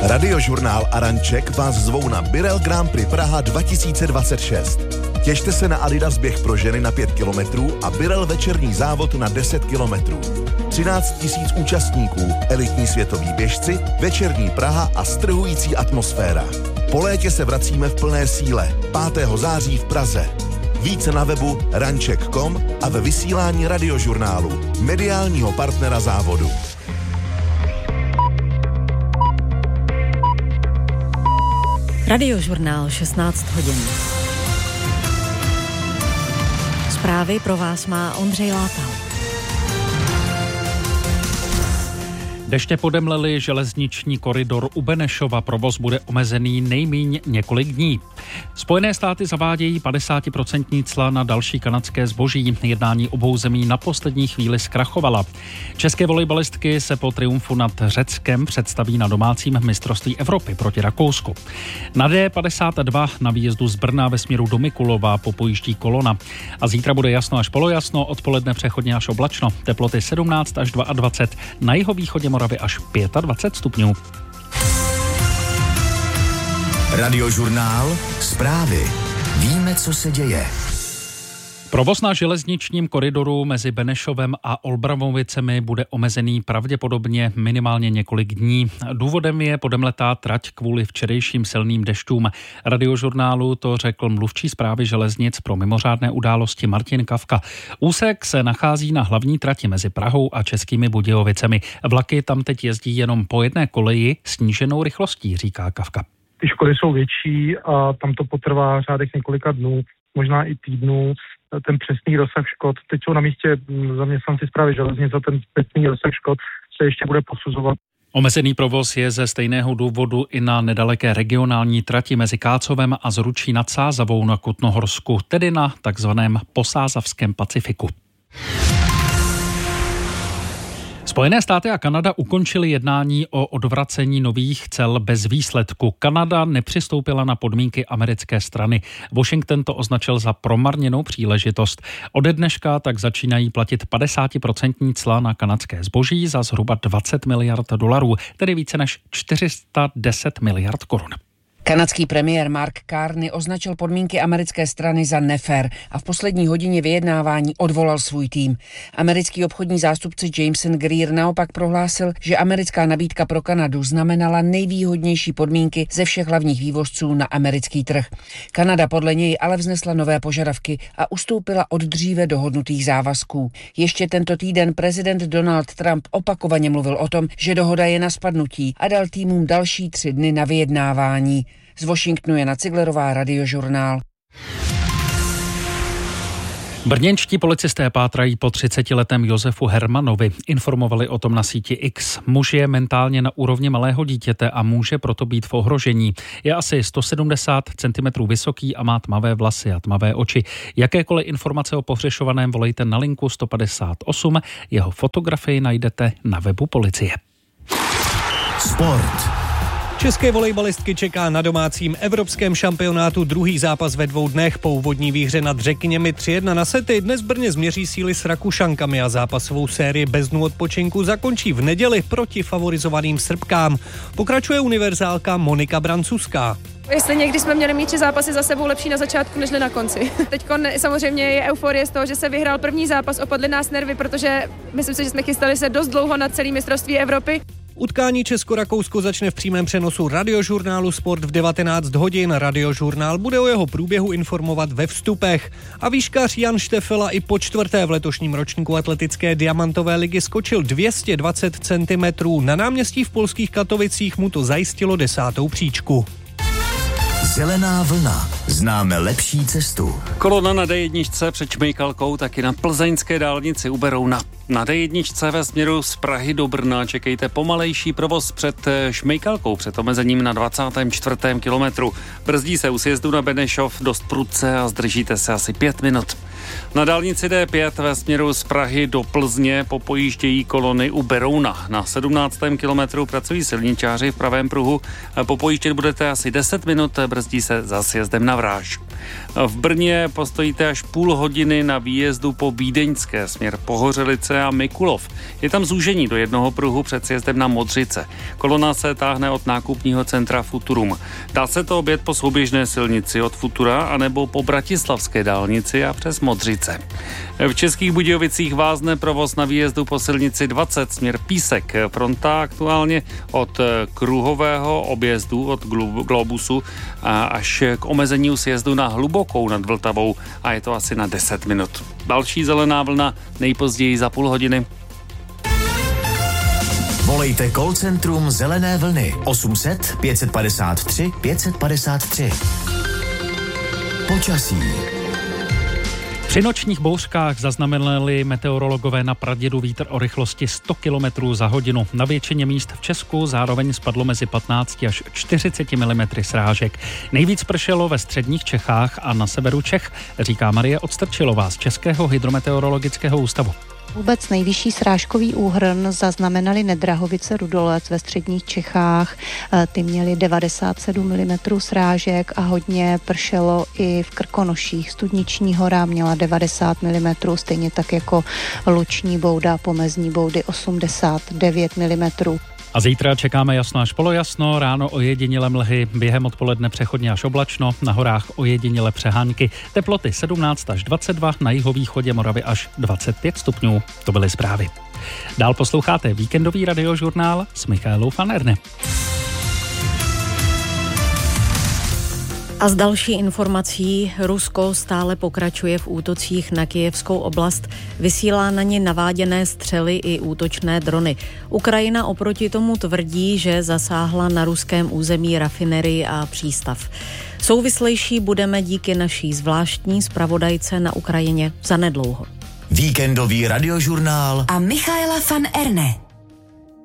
Radiožurnál a Ranček vás zvou na Birel Grand Prix Praha 2026. Těšte se na Adidas běh pro ženy na 5 kilometrů a Birel večerní závod na 10 kilometrů. 13 000 účastníků, elitní světoví běžci, večerní Praha a strhující atmosféra. Po létě se vracíme v plné síle. 5. září v Praze. Více na webu ranček.com a ve vysílání Radiožurnálu, mediálního partnera závodu. Radiožurnál 16 hodin. Zprávy pro vás má Ondřej Látal. Deště podemlely železniční koridor u Benešova, provoz bude omezený nejmíň několik dní. Spojené státy zavádějí 50% cla na další kanadské zboží. Jednání obou zemí na poslední chvíli zkrachovala. České volejbalistky se po triumfu nad Řeckem představí na domácím mistrovství Evropy proti Rakousku. Na D52 na výjezdu z Brna ve směru do Mikulova popojíždí kolona. A zítra bude jasno až polojasno, odpoledne přechodně až oblačno. Teploty 17 až 22, na jihovýchodě Moravy až 25 stupňů. Radiožurnál, zprávy. Víme, co se děje. Provoz na železničním koridoru mezi Benešovem a Olbramovicemi bude omezený pravděpodobně minimálně několik dní. Důvodem je podemletá trať kvůli včerejším silným dešťům. Radiožurnálu to řekl mluvčí správy železnic pro mimořádné události Martin Kafka. Úsek se nachází na hlavní trati mezi Prahou a Českými Budějovicemi. Vlaky tam teď jezdí jenom po jedné koleji sníženou rychlostí, říká Kafka. Ty škody jsou větší a tam to potrvá řádech několika dnů, možná i týdnů. Ten přesný rozsah škod, teď jsou na místě zaměstnanci správy železnic a ten přesný rozsah škod se ještě bude posuzovat. Omezený provoz je ze stejného důvodu i na nedaleké regionální trati mezi Kácovem a Zručí nad Sázavou na Kutnohorsku, tedy na takzvaném posázavském Pacifiku. Spojené státy a Kanada ukončily jednání o odvracení nových cel bez výsledku. Kanada nepřistoupila na podmínky americké strany. Washington to označil za promarněnou příležitost. Ode dneška tak začínají platit 50% cla na kanadské zboží za zhruba 20 miliard dolarů, tedy více než 410 miliard korun. Kanadský premiér Mark Carney označil podmínky americké strany za nefér a v poslední hodině vyjednávání odvolal svůj tým. Americký obchodní zástupce Jameson Greer naopak prohlásil, že americká nabídka pro Kanadu znamenala nejvýhodnější podmínky ze všech hlavních vývozců na americký trh. Kanada podle něj ale vznesla nové požadavky a ustoupila od dříve dohodnutých závazků. Ještě tento týden prezident Donald Trump opakovaně mluvil o tom, že dohoda je na spadnutí a dal týmům další 3 dny na vyjednávání. Z Washingtonu Jana Ciglerová, Radiožurnál. Brněnští policisté pátrají po 30letém Josefu Hermanovi. Informovali o tom na síti X. Muž je mentálně na úrovni malého dítěte a může proto být v ohrožení. Je asi 170 cm vysoký a má tmavé vlasy a tmavé oči. Jakékoliv informace o pohřešovaném volejte na linku 158. Jeho fotografii najdete na webu policie. Sport. České volejbalistky čeká na domácím evropském šampionátu druhý zápas ve 2 dnech. Po úvodní výhře nad Řekněmi 3-1 na sety dnes v Brně změří síly s Rakušankami a zápasovou sérii bez dnů odpočinku zakončí v neděli proti favorizovaným Srbkám. Pokračuje univerzálka Monika Brancuská. Jestli někdy jsme měli mít 3 zápasy za sebou lepší na začátku, než na konci. Teď samozřejmě je euforie z toho, že se vyhrál první zápas, opadly nás nervy, protože myslím si, že jsme chystali se dost dlouho na celý mistrovství Evropy. Utkání Česko-Rakousko začne v přímém přenosu Radiožurnálu Sport v 19 hodin. Radiožurnál bude o jeho průběhu informovat ve vstupech. A výškař Jan Štefela i po 4. v letošním ročníku atletické diamantové ligy skočil 220 cm. Na náměstí v polských Katovicích mu to zajistilo 10. příčku. Zelená vlna. Známe lepší cestu. Kolona na D1 před Šmejkalkou taky na plzeňské dálnici uberou na D1 ve směru z Prahy do Brna. Čekejte pomalejší provoz před Šmejkalkou, před omezením na 24. kilometru. Brzdí se u sjezdu na Benešov dost prudce a zdržíte se asi 5 minut. Na dálnici D5 ve směru z Prahy do Plzně popojíždějí kolony u Berouna. Na 17. kilometru pracují silničáři v pravém pruhu. Popojíždět budete asi 10 minut, brzdí se za sjezdem na Vráž. V Brně postojíte až půl hodiny na výjezdu po Vídeňské, směr Pohořelice a Mikulov. Je tam zúžení do jednoho pruhu před sjezdem na Modřice. Kolona se táhne od nákupního centra Futurum. Dá se to objet po souběžné silnici od Futura anebo po bratislavské dálnici a přes Modřice. V Českých Budějovicích vázne provoz na výjezdu po silnici 20 směr Písek. Fronta aktuálně od kruhového objezdu od Globusu až k omezení sjezdu na Hlubokou nad Vltavou a je to asi na 10 minut. Další zelená vlna nejpozději za půl hodiny. Volejte call centrum Zelené vlny 800 553 553. Počasí. Při nočních bouřkách zaznamenali meteorologové na Pradědu vítr o rychlosti 100 km za hodinu. Na většině míst v Česku zároveň spadlo mezi 15 až 40 mm srážek. Nejvíc pršelo ve středních Čechách a na severu Čech, říká Marie Odstrčilová z Českého hydrometeorologického ústavu. Vůbec nejvyšší srážkový úhrn zaznamenali Nedrahovice Rudolec ve středních Čechách. Ty měly 97 mm srážek a hodně pršelo i v Krkonoších. Studniční hora měla 90 mm, stejně tak jako Luční Bouda, Pomezní Boudy 89 mm. A zítra čekáme jasno až polojasno, ráno ojedinělé mlhy, během odpoledne přechodně až oblačno, na horách ojedinělé přehánky, teploty 17 až 22, na jihovýchodě Moravy až 25 stupňů. To byly zprávy. Dál posloucháte víkendový radiožurnál s Michaelou van Erne. A z další informací, Rusko stále pokračuje v útocích na Kyjevskou oblast, vysílá na ně naváděné střely i útočné drony. Ukrajina oproti tomu tvrdí, že zasáhla na ruském území rafinerii a přístav. Souvislejší budeme díky naší zvláštní zpravodajce na Ukrajině zanedlouho. Víkendový radiožurnál a Michaela van Erne.